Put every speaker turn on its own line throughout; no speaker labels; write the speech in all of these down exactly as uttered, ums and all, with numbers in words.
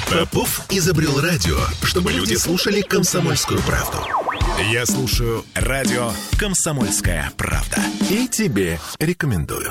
Попов изобрел радио, чтобы люди слушали «Комсомольскую правду». Я слушаю радио «Комсомольская правда». И тебе рекомендую.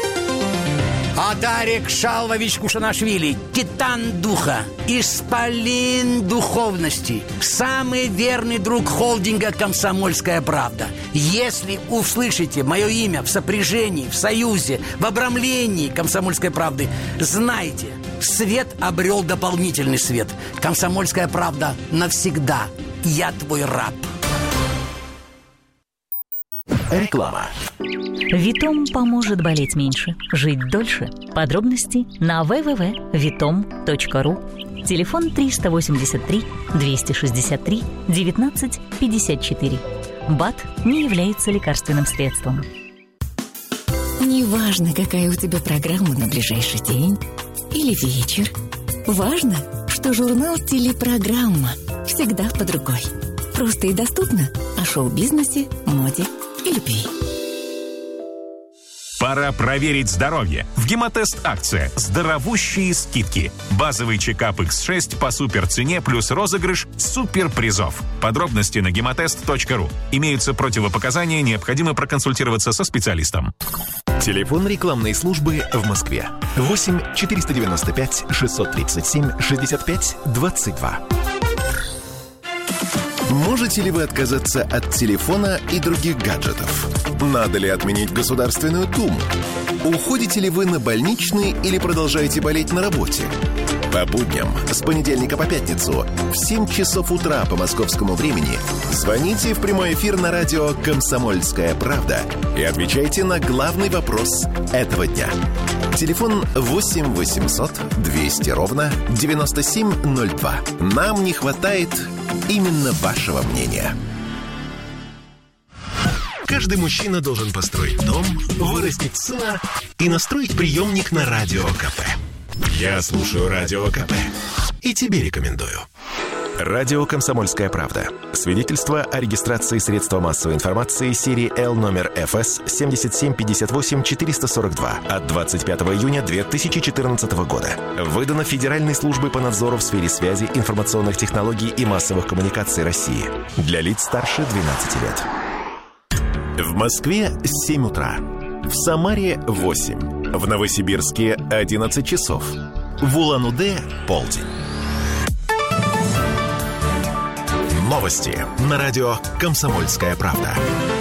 Адарик Шалвович Кушанашвили, титан духа, исполин духовности, самый верный друг холдинга «Комсомольская правда». Если услышите мое имя в сопряжении, в союзе, в обрамлении «Комсомольской правды», знайте, свет обрел дополнительный свет. «Комсомольская правда» навсегда. Я твой раб.
Реклама.
Витом поможет болеть меньше, жить дольше. Подробности на дабл ю дабл ю дабл ю точка витом точка ру. Телефон триста восемьдесят три двести шестьдесят три девятнадцать пятьдесят четыре. БАД не является лекарственным средством.
Неважно, какая у тебя программа на ближайший день или вечер. Важно, что журнал «Телепрограмма» всегда под рукой. Просто и доступно о шоу-бизнесе, моде и любви.
Пора проверить здоровье. В Гемотест акция «Здоровущие скидки». Базовый чекап икс шесть по суперцене плюс розыгрыш суперпризов. Подробности на гемотест точка ру. Имеются противопоказания, необходимо проконсультироваться со специалистом.
Телефон рекламной службы в Москве. восемь четыреста девяносто пять шестьсот тридцать семь шестьдесят пять двадцать два. Можете ли вы отказаться от телефона и других гаджетов? Надо ли отменить Государственную Думу? Уходите ли вы на больничный или продолжаете болеть на работе? По будням с понедельника по пятницу в семь часов утра по московскому времени звоните в прямой эфир на радио «Комсомольская правда» и отвечайте на главный вопрос этого дня. Телефон восемь восемьсот двести ровно девяносто семь ноль два. Нам не хватает именно вашего мнения. Каждый мужчина должен построить дом, вырастить сына и настроить приемник на Радио КП. Я слушаю Радио КП и тебе рекомендую. Радио «Комсомольская правда». Свидетельство о регистрации средства массовой информации серии Л номер эф эс семь семь пять восемь четыре сорок два от двадцать пятого июня две тысячи четырнадцатого года. Выдано Федеральной службой по надзору в сфере связи, информационных технологий и массовых коммуникаций России. Для лиц старше двенадцати лет. В Москве семь утра. В Самаре восемь. В Новосибирске одиннадцать часов. В Улан-Удэ полдень. Новости на радио «Комсомольская правда».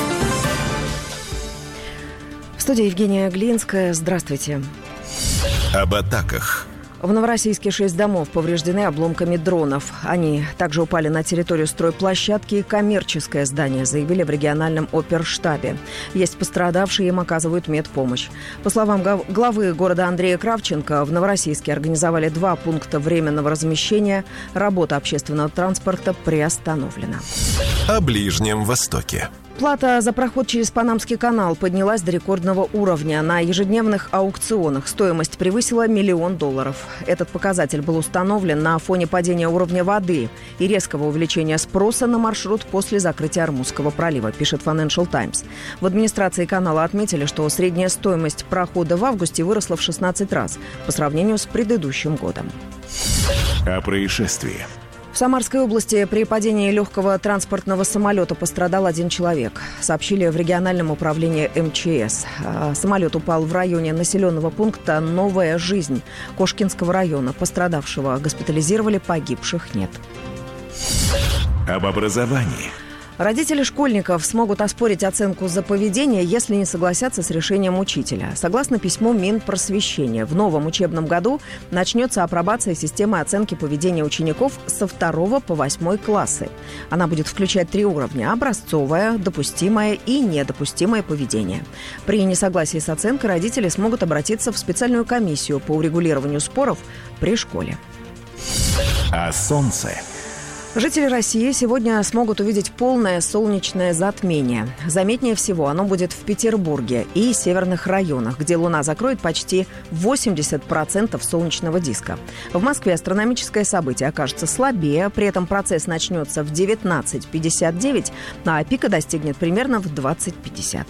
В студии Евгения Глинская. Здравствуйте.
Об атаках.
В Новороссийске шесть домов повреждены обломками дронов. Они также упали на территорию стройплощадки и коммерческое здание, заявили в региональном оперштабе. Есть пострадавшие, им оказывают медпомощь. По словам главы города Андрея Кравченко, в Новороссийске организовали два пункта временного размещения. Работа общественного транспорта приостановлена.
О Ближнем Востоке.
Плата за проход через Панамский канал поднялась до рекордного уровня. На ежедневных аукционах стоимость превысила миллион долларов. Этот показатель был установлен на фоне падения уровня воды и резкого увеличения спроса на маршрут после закрытия Ормузского пролива, пишет Financial Times. В администрации канала отметили, что средняя стоимость прохода в августе выросла в шестнадцать раз по сравнению с предыдущим годом.
О происшествии.
В Самарской области при падении легкого транспортного самолета пострадал один человек, сообщили в региональном управлении эм че эс. Самолет упал в районе населенного пункта «Новая жизнь» Кошкинского района. Пострадавшего госпитализировали, погибших нет.
Об образовании.
Родители школьников смогут оспорить оценку за поведение, если не согласятся с решением учителя. Согласно письму Минпросвещения, в новом учебном году начнется апробация системы оценки поведения учеников со второго по восьмой классы. Она будет включать три уровня – образцовое, допустимое и недопустимое поведение. При несогласии с оценкой родители смогут обратиться в специальную комиссию по урегулированию споров при школе.
О солнце.
Жители России сегодня смогут увидеть полное солнечное затмение. Заметнее всего оно будет в Петербурге и северных районах, где Луна закроет почти восемьдесят процентов солнечного диска. В Москве астрономическое событие окажется слабее, при этом процесс начнется в девятнадцать пятьдесят девять, а пика достигнет примерно в двадцать пятьдесят.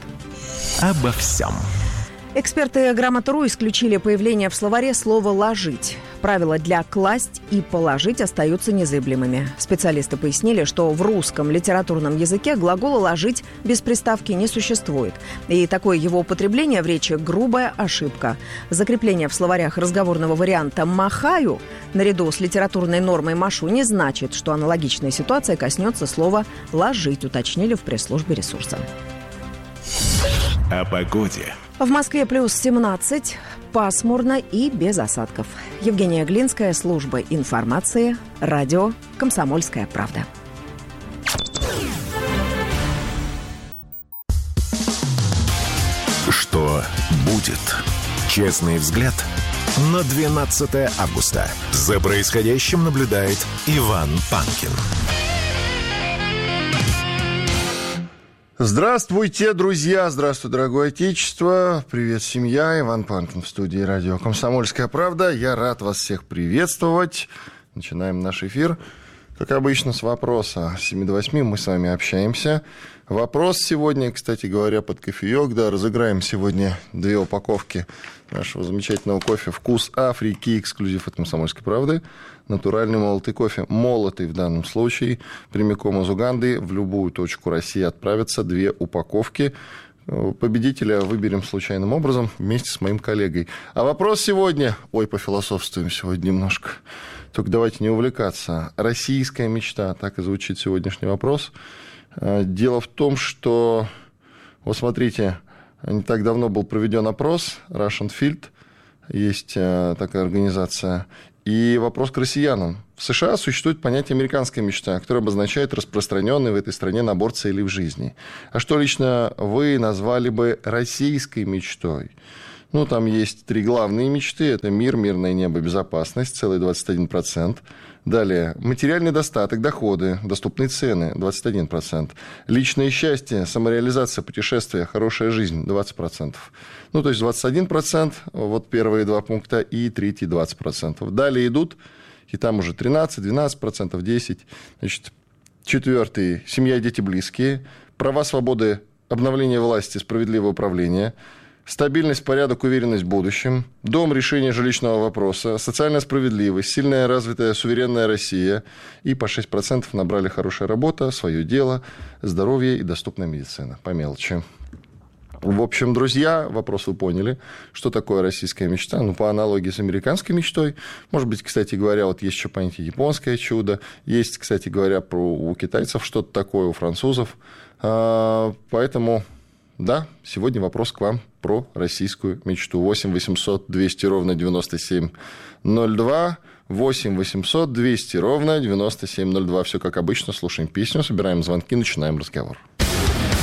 Обо всем.
Эксперты Грамоты.ру исключили появление в словаре слова «ложить». Правила для «класть» и «положить» остаются незыблемыми. Специалисты пояснили, что в русском литературном языке глагола «ложить» без приставки не существует. И такое его употребление в речи – грубая ошибка. Закрепление в словарях разговорного варианта «махаю» наряду с литературной нормой «машу» не значит, что аналогичная ситуация коснется слова «ложить», уточнили в пресс-службе ресурса.
О погоде.
В Москве плюс семнадцать, пасмурно и без осадков. Евгения Глинская, служба информации, радио «Комсомольская правда».
Что будет? Честный взгляд на двенадцатое августа. За происходящим наблюдает Иван Панкин.
Здравствуйте, друзья! Здравствуй, дорогое отечество! Привет, семья! Иван Панкин в студии радио «Комсомольская правда». Я рад вас всех приветствовать. Начинаем наш эфир. Как обычно, с вопроса с семи до восьми мы с вами общаемся. Вопрос сегодня, кстати говоря, под кофеек. Да, разыграем сегодня две упаковки нашего замечательного кофе «Вкус Африки», эксклюзив от «Комсомольской правды». Натуральный молотый кофе, молотый в данном случае, прямиком из Уганды в любую точку России отправятся две упаковки. Победителя выберем случайным образом вместе с моим коллегой. А вопрос сегодня... Ой, пофилософствуем сегодня немножко. Только давайте не увлекаться. Российская мечта, так и звучит сегодняшний вопрос. Дело в том, что... Вот смотрите, не так давно был проведен опрос, Russian Field, есть такая организация. И вопрос к россиянам. В США существует понятие «американская мечта», которое обозначает распространенный в этой стране набор целей в жизни. А что лично вы назвали бы российской мечтой? Ну, там есть три главные мечты. Это мир, мирное небо, безопасность, целый двадцать один процент. Далее, материальный достаток, доходы, доступные цены, двадцать один процент. Личное счастье, самореализация, путешествия, хорошая жизнь, двадцать процентов. Ну, то есть двадцать один процент, вот первые два пункта, и третий двадцать процентов. Далее идут, и там уже тринадцать-двенадцать процентов, десять процентов. Значит, четвертый, семья, дети, близкие. Права, свободы, обновление власти, справедливое управление. Стабильность, порядок, уверенность в будущем, дом, решение жилищного вопроса, социальная справедливость, сильная, развитая, суверенная Россия. И по шесть процентов набрали хорошая работа, свое дело, здоровье и доступная медицина. По мелочи. В общем, друзья, вопрос вы поняли, что такое российская мечта. Ну, по аналогии с американской мечтой. Может быть, кстати говоря, вот есть еще понятие японское чудо. Есть, кстати говоря, про, у китайцев что-то такое, у французов. А, поэтому... Да, сегодня вопрос к вам про российскую мечту. восемь восемьсот двести ровно девяносто семь ноль два. восемь восемьсот двести ровно девяносто семь ноль два. Все как обычно. Слушаем песню, собираем звонки, начинаем разговор.